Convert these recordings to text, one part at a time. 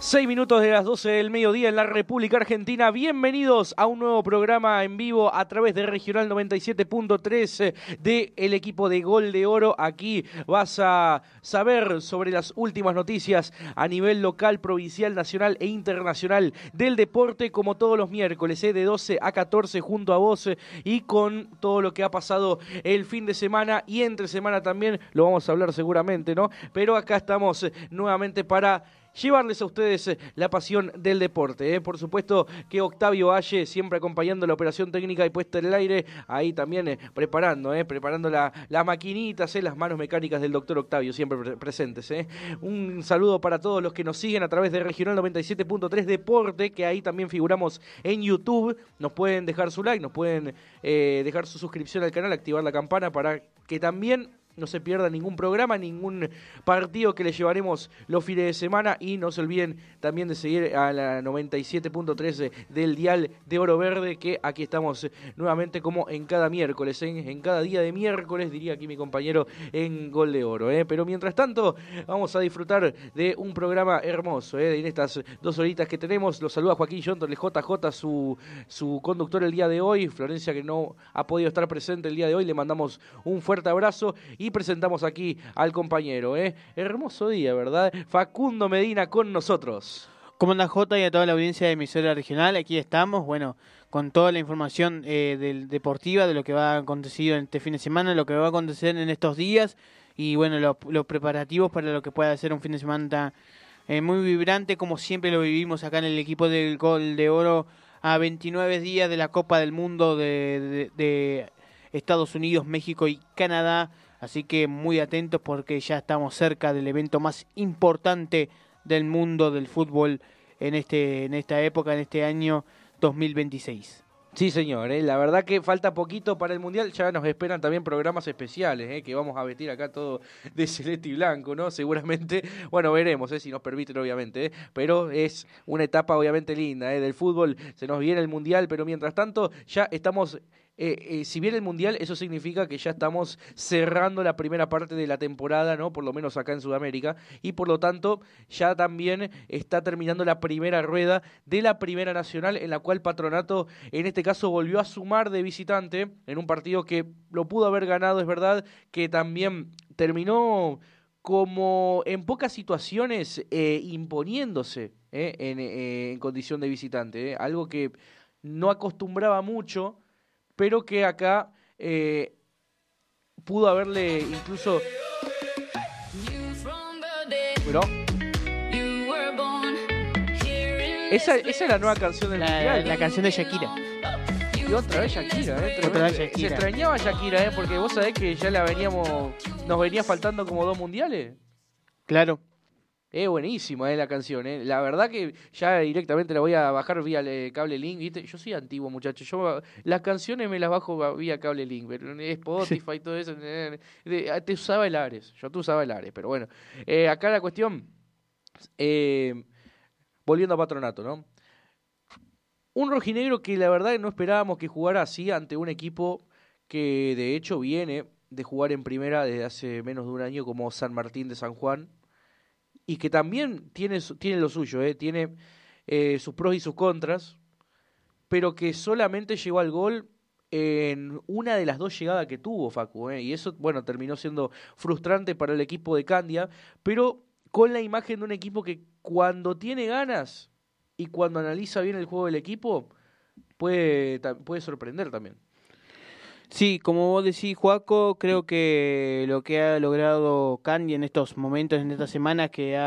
6 minutos de las 12 del mediodía en la República Argentina. Bienvenidos a un nuevo programa en vivo a través de Regional 97.3 del equipo de Gol de Oro. Aquí vas a saber sobre las últimas noticias a nivel local, provincial, nacional e internacional del deporte, como todos los miércoles, de 12 a 14 junto a vos y con todo lo que ha pasado el fin de semana y entre semana también. Lo vamos a hablar seguramente, ¿no? Pero acá estamos nuevamente para llevarles a ustedes la pasión del deporte. Por supuesto que Octavio Valle siempre acompañando la operación técnica y puesta en el aire, ahí también preparando las maquinitas, las manos mecánicas del doctor Octavio, siempre presentes. Un saludo para todos los que nos siguen a través de Regional 97.3 Deporte, que ahí también figuramos en YouTube. Nos pueden dejar su like, nos pueden dejar su suscripción al canal, activar la campana para que también no se pierda ningún programa, ningún partido que les llevaremos los fines de semana. Y no se olviden también de seguir a la 97.3 del dial de Oro Verde, que aquí estamos nuevamente como en cada miércoles, en cada día de miércoles, diría aquí mi compañero, en Gol de Oro. Pero mientras tanto, vamos a disfrutar de un programa hermoso, en estas 2 horitas que tenemos. Los saluda Joaquín Yonto, el JJ, su conductor el día de hoy. Florencia, que no ha podido estar presente el día de hoy, le mandamos un fuerte abrazo. Y presentamos aquí al compañero, hermoso día, ¿verdad? Facundo Medina con nosotros. ¿Cómo anda, Jota, y a toda la audiencia de emisora regional? Aquí estamos, con toda la información deportiva de lo que va a acontecer en este fin de semana, lo que va a acontecer en estos días y los preparativos para lo que pueda ser un fin de semana muy vibrante, como siempre lo vivimos acá en el equipo del Gol de Oro, a 29 días de la Copa del Mundo de Estados Unidos, México y Canadá. Así que muy atentos porque ya estamos cerca del evento más importante del mundo del fútbol en esta época, en este año 2026. Sí, señor, la verdad que falta poquito para el Mundial. Ya nos esperan también programas especiales, que vamos a vestir acá todo de celeste y blanco, ¿no? Seguramente, veremos, si nos permiten, obviamente, pero es una etapa obviamente linda, del fútbol. Se nos viene el Mundial, pero mientras tanto ya estamos... si viene el Mundial, eso significa que ya estamos cerrando la primera parte de la temporada, ¿no? Por lo menos acá en Sudamérica, y por lo tanto ya también está terminando la primera rueda de la Primera Nacional, en la cual Patronato en este caso volvió a sumar de visitante en un partido que lo pudo haber ganado, es verdad, que también terminó como en pocas situaciones imponiéndose en condición de visitante, algo que no acostumbraba mucho, pero que acá pudo haberle incluso... Bro. Esa es la nueva canción del Mundial. La canción de Shakira. Y otra vez Shakira, Otra vez Shakira. Se extrañaba Shakira, porque vos sabés que ya nos venía faltando como 2 mundiales. Claro. Es buenísima la canción, La verdad que ya directamente la voy a bajar vía cable link, ¿viste? Yo soy antiguo, muchachos. Yo las canciones me las bajo vía cable link, pero Spotify y todo eso. Te usaba el Ares. Yo te usaba el Ares, pero bueno. Acá la cuestión, volviendo a Patronato, ¿no? Un rojinegro que la verdad no esperábamos que jugara así ante un equipo que de hecho viene de jugar en primera desde hace menos de un año, como San Martín de San Juan. Y que también tiene lo suyo, tiene sus pros y sus contras, pero que solamente llegó al gol en una de las 2 llegadas que tuvo Facu, y eso, terminó siendo frustrante para el equipo de Candia, pero con la imagen de un equipo que cuando tiene ganas y cuando analiza bien el juego del equipo, puede sorprender también. Sí, como vos decís, Joaco, creo que lo que ha logrado Candia en estos momentos, en estas semanas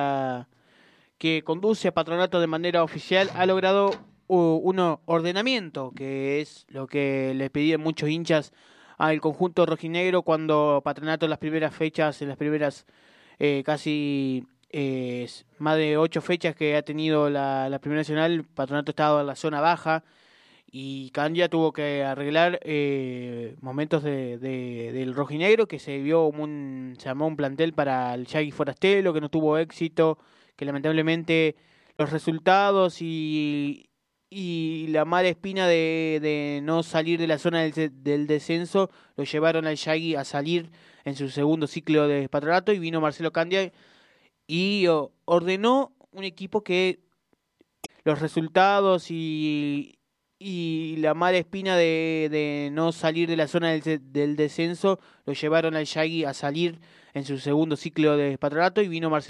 que conduce a Patronato de manera oficial, ha logrado un ordenamiento, que es lo que le pedían muchos hinchas al conjunto rojinegro cuando Patronato en las primeras fechas, en las primeras casi más de 8 fechas que ha tenido la Primera Nacional, Patronato estaba en la zona baja. Y Candia tuvo que arreglar momentos del rojinegro, que se armó un plantel para el Yagui Forastelo, que no tuvo éxito, que lamentablemente los resultados y la mala espina de no salir de la zona del descenso lo llevaron al Yagui a salir en su segundo ciclo de Patronato, y vino Marcelo Candia y ordenó un equipo que los resultados y la mala espina de no salir de la zona del descenso lo llevaron al Yagui a salir en su segundo ciclo de patronato, y vino Marcelo